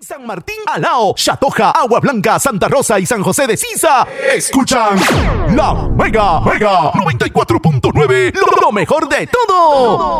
San Martín, Alao, Chatoja, Agua Blanca, Santa Rosa y San José de Sisa escuchan la Mega 94.9, lo mejor de todo.